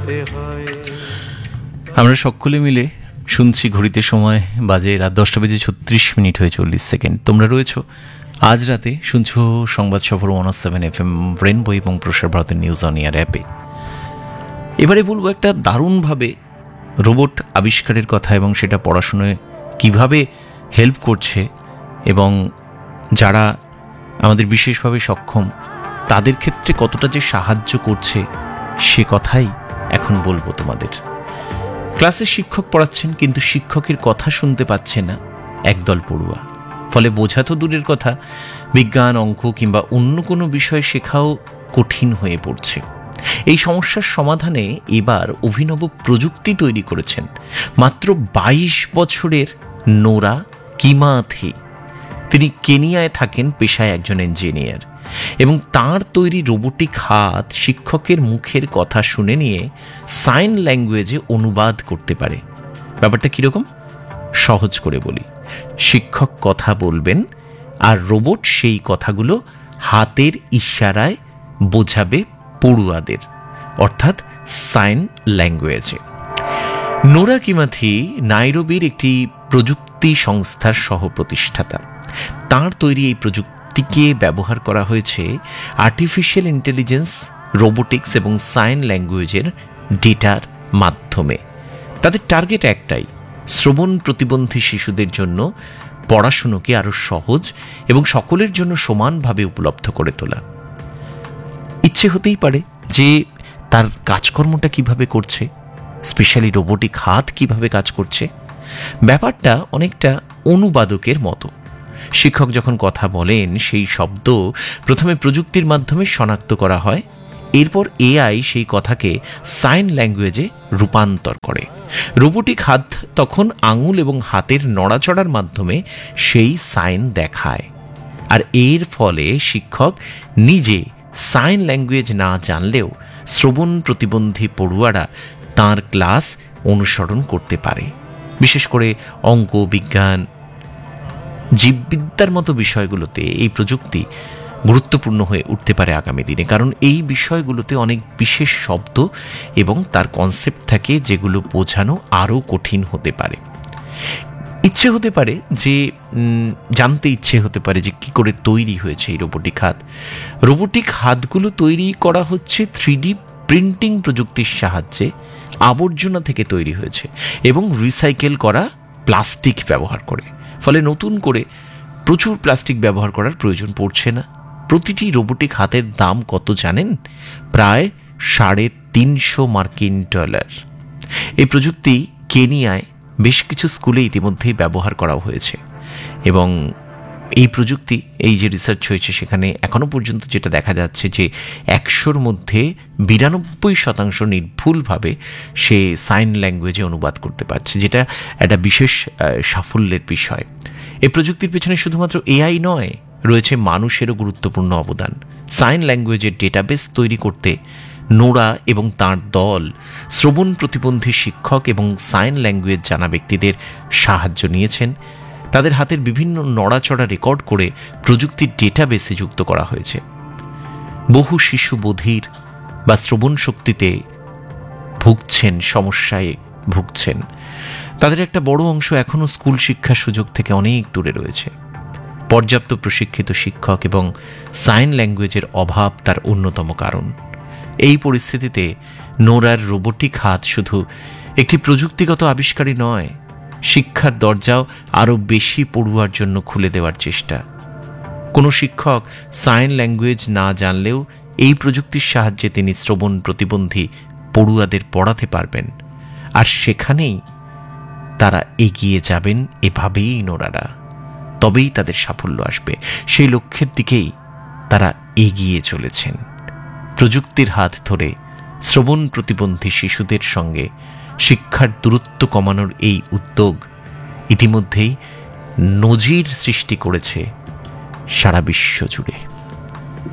আমরা সকলে মিলে শুনছি ঘড়িতে সময় বাজে রাত 10:36 হয়ে 40 সেকেন্ড। তোমরা রয়েছো আজ রাতে শুনছো সংবাদ সফর 107 FM রেনবো এবং প্রসার ভারতের নিউজ অন এয়ার অ্যাপে। এবারে বলবো একটা দারুণভাবে রোবট আবিষ্কারের কথা এবং সেটা পড়াশোনায় কিভাবে হেল্প করছে এবং যারা আমাদের বিশেষভাবে সক্ষম তাদের ক্ষেত্রে কতটা যে সাহায্য করছে সে কথাই এখন বলবো তোমাদের। ক্লাসে শিক্ষক পড়াচ্ছেন কিন্তু শিক্ষকের কথা শুনতে পাচ্ছে না একদল পড়ুয়া, ফলে বোঝা তো দূরের কথা, বিজ্ঞান অঙ্ক কিংবা অন্য কোনো বিষয় শেখাও কঠিন হয়ে পড়ছে। এই সমস্যার সমাধানে এবার অভিনব প্রযুক্তি তৈরি করেছেন মাত্র 22 বছরের নোরা কিমাথি। তিনি কেনিয়ায় থাকেন, পেশায় একজন ইঞ্জিনিয়ার, এবং তার তৈরি রোবোটিক হাত শিক্ষকের মুখের কথা শুনে নিয়ে সাইন ল্যাঙ্গুয়েজে অনুবাদ করতে পারে। ব্যাপারটা কীরকম সহজ করে বলি, শিক্ষক কথা বলবেন আর রোবট সেই কথাগুলো হাতের ইশারায় বোঝাবে পড়ুয়াদের, অর্থাৎ সাইন ল্যাঙ্গুয়েজে। নোরা কিমাথি নাইরোবির একটি প্রযুক্তি সংস্থার সহ প্রতিষ্ঠাতা। তাঁর তৈরি এই প্রযুক্তিকে ব্যবহার করা হয়েছে আর্টিফিশিয়াল ইন্টেলিজেন্স, রোবোটিক্স এবং সাইন ল্যাঙ্গুয়েজের ডেটার মাধ্যমে। তাদের টার্গেট একটাই, শ্রবণ প্রতিবন্ধী শিশুদের জন্য পড়াশুনোকে আরও সহজ এবং সকলের জন্য সমানভাবে উপলব্ধ করে তোলা। ইচ্ছে হতেই পারে যে তার কাজকর্মটা কিভাবে করছে, স্পেশালি রোবোটিক হাত কিভাবে কাজ করছে। ব্যাপারটা অনেকটা অনুবাদকের মতো। শিক্ষক যখন কথা বলেন সেই শব্দ প্রথমে প্রযুক্তির মাধ্যমে শনাক্ত করা হয়, এরপর এআই সেই কথাকে সাইন ল্যাঙ্গুয়েজে রূপান্তর করে। রোবোটিক হাত তখন আঙুল এবং হাতের নড়াচড়ার মাধ্যমে সেই সাইন দেখায়, আর এর ফলে শিক্ষক নিজে সাইন ল্যাঙ্গুয়েজ না জানলেও শ্রবণ প্রতিবন্ধী পড়ুয়ারা তাঁর ক্লাস অনুসরণ করতে পারে। বিশেষ করে অঙ্ক, বিজ্ঞান, জীববিদ্যার মতো বিষয়গুলোতে এই প্রযুক্তি গুরুত্বপূর্ণ হয়ে উঠতে পারে আগামী দিনে, কারণ এই বিষয়গুলোতে অনেক বিশেষ শব্দ এবং তার কনসেপ্ট থাকে যেগুলো বোঝানো আরও কঠিন হতে পারে। ইচ্ছে হতে পারে যে জানতে ইচ্ছে হতে পারে যে কী করে তৈরি হয়েছে এই রোবোটিক হাত। রোবোটিক হাতগুলো তৈরি করা হচ্ছে 3D প্রিন্টিং প্রযুক্তির সাহায্যে, আবর্জনা থেকে তৈরি হয়েছে এবং রিসাইকেল করা প্লাস্টিক ব্যবহার করে, ফলে নতুন করে প্রচুর প্লাস্টিক ব্যবহার করার প্রয়োজন পড়ছে না। প্রতিটি রোবোটিক হাতের দাম কত জানেন? প্রায় $350 মার্কিন। এই প্রযুক্তি কেনিয়ায় বেশ কিছু স্কুলে ইতিমধ্যেই ব্যবহার করা হয়েছে এবং এই প্রযুক্তি, এই যে রিসার্চ হয়েছে সেখানে এখনও পর্যন্ত যেটা দেখা যাচ্ছে যে 100-র মধ্যে 92% নির্ভুলভাবে সে সাইন ল্যাঙ্গুয়েজে অনুবাদ করতে পারছে, যেটা একটা বিশেষ সাফল্যের বিষয়। এই প্রযুক্তির পেছনে শুধুমাত্র এআই নয়, রয়েছে মানুষেরও গুরুত্বপূর্ণ অবদান। সাইন ল্যাঙ্গুয়েজের ডেটাবেস তৈরি করতে নোরা এবং তাঁর দল শ্রবণ প্রতিবন্ধী শিক্ষক এবং সাইন ল্যাঙ্গুয়েজ জানা ব্যক্তিদের সাহায্য নিয়েছেন। তাদের হাতের বিভিন্ন নড়াচড়া রেকর্ড করে প্রযুক্তির ডেটাবেসে যুক্ত করা হয়েছে। বহু শিশু বধির বা শ্রবণ শক্তিতে ভুগছেন, সমস্যায় ভুগছেন। তাদের একটা বড় অংশ এখনও স্কুল শিক্ষার সুযোগ থেকে অনেক দূরে রয়েছে। পর্যাপ্ত প্রশিক্ষিত শিক্ষক এবং সাইন ল্যাঙ্গুয়েজের অভাব তার অন্যতম কারণ। এই পরিস্থিতিতে নোরার রোবোটিক হাত শুধু একটি প্রযুক্তিগত আবিষ্কারই নয়, শিক্ষার দরজাও আরও বেশি পড়ুয়ার জন্য খুলে দেওয়ার চেষ্টা। কোনো শিক্ষক সাইন ল্যাঙ্গুয়েজ না জানলেও এই প্রযুক্তির সাহায্যে তিনি শ্রবণ প্রতিবন্ধী পড়ুয়াদের পড়াতে পারবেন, আর সেখানেই তারা এগিয়ে যাবেন। এভাবেই নোরারা, তবেই তাদের সাফল্য আসবে। সেই লক্ষ্যের দিকেই তারা এগিয়ে চলেছেন। প্রযুক্তির হাত ধরে শ্রবণ প্রতিবন্ধী শিশুদের সঙ্গে শিক্ষার দূরত্ব কমানোর এই উদ্যোগ ইতিমধ্যেই নজির সৃষ্টি করেছে সারা বিশ্ব জুড়ে।